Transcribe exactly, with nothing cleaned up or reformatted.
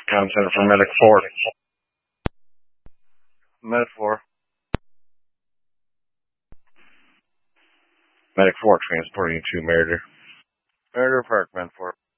Com Center for Medic four. Medic four. Medic four transporting you to Meritor. Meritor Park, Med four.